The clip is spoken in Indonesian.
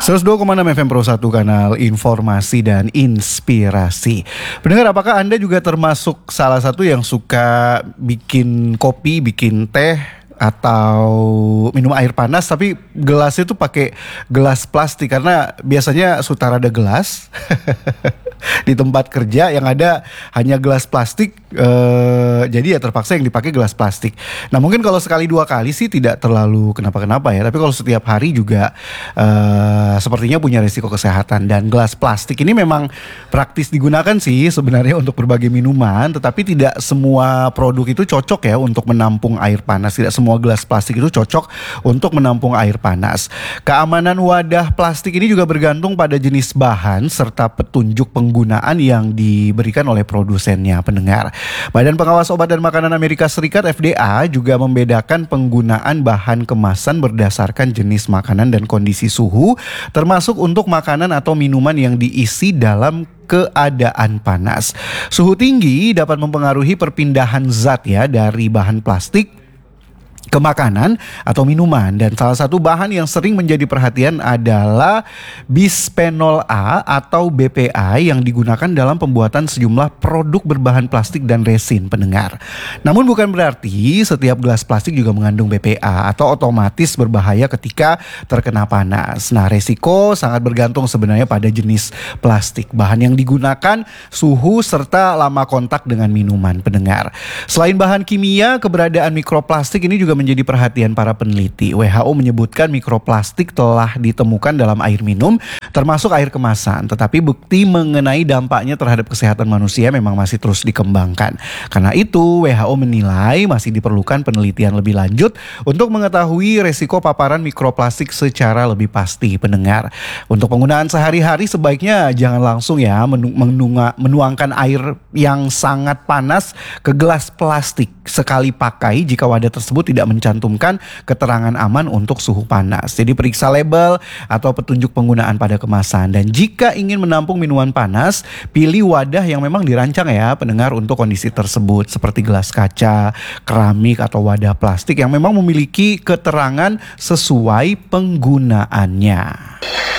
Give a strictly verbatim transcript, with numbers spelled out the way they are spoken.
seratus dua koma enam F M Pro satu, kanal informasi dan inspirasi. Pendengar, apakah Anda juga termasuk salah satu yang suka bikin kopi, bikin teh, atau minum air panas tapi gelasnya tuh pakai gelas plastik? Karena biasanya sutarada gelas di tempat kerja yang ada hanya gelas plastik, eh, jadi ya terpaksa yang dipakai gelas plastik. Nah mungkin kalau sekali dua kali sih tidak terlalu kenapa-kenapa ya, tapi kalau setiap hari juga eh, sepertinya punya risiko kesehatan. Dan gelas plastik ini memang praktis digunakan sih sebenarnya untuk berbagai minuman, tetapi tidak semua produk itu cocok ya untuk menampung air panas. Tidak semua gelas plastik itu cocok untuk menampung air panas. Keamanan wadah plastik ini juga bergantung pada jenis bahan serta petunjuk penggunaan yang diberikan oleh produsennya, pendengar. Badan Pengawas Obat dan Makanan Amerika Serikat F D A juga membedakan penggunaan bahan kemasan berdasarkan jenis makanan dan kondisi suhu, termasuk untuk makanan atau minuman yang diisi dalam keadaan panas. Suhu tinggi dapat mempengaruhi perpindahan zat ya dari bahan plastik ke makanan atau minuman, dan salah satu bahan yang sering menjadi perhatian adalah bisphenol A atau B P A yang digunakan dalam pembuatan sejumlah produk berbahan plastik dan resin, pendengar. Namun bukan berarti setiap gelas plastik juga mengandung B P A atau otomatis berbahaya ketika terkena panas. Nah, resiko sangat bergantung sebenarnya pada jenis plastik, bahan yang digunakan, suhu, serta lama kontak dengan minuman, pendengar. Selain bahan kimia, keberadaan mikroplastik ini juga menjadi perhatian para peneliti. W H O menyebutkan mikroplastik telah ditemukan dalam air minum, termasuk air kemasan. Tetapi bukti mengenai dampaknya terhadap kesehatan manusia memang masih terus dikembangkan. Karena itu W H O menilai masih diperlukan penelitian lebih lanjut untuk mengetahui resiko paparan mikroplastik secara lebih pasti, pendengar. Untuk penggunaan sehari-hari sebaiknya jangan langsung ya menu- menunga- menuangkan air yang sangat panas ke gelas plastik sekali pakai jika wadah tersebut tidak mencantumkan keterangan aman untuk suhu panas. Jadi periksa label atau petunjuk penggunaan pada kemasan. Dan jika ingin menampung minuman panas, pilih wadah yang memang dirancang ya, pendengar, untuk kondisi tersebut, seperti gelas kaca, keramik, atau wadah plastik yang memang memiliki keterangan sesuai penggunaannya.